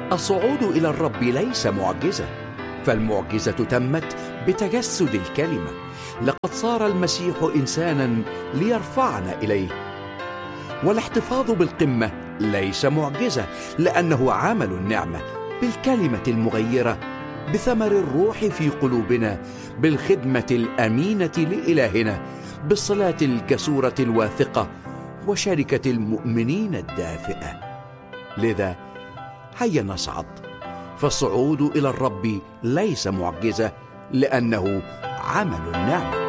الصعود إلى الرب ليس معجزة، فالمعجزة تمت بتجسد الكلمة. لقد صار المسيح إنسانا ليرفعنا إليه. والاحتفاظ بالقمة ليس معجزة، لأنه عمل النعمة بالكلمة المغيرة، بثمر الروح في قلوبنا، بالخدمة الأمينة لإلهنا، بالصلاة الكسورة الواثقة، وشركة المؤمنين الدافئة. لذا هيا نصعد، فالصعود إلى الرب ليس معجزة، لأنه عمل النعمة.